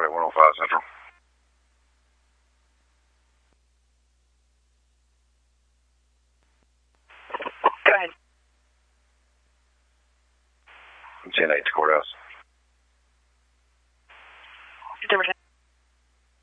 Howdy, 105 Central. Go ahead. 10-8 to courthouse. Number 10.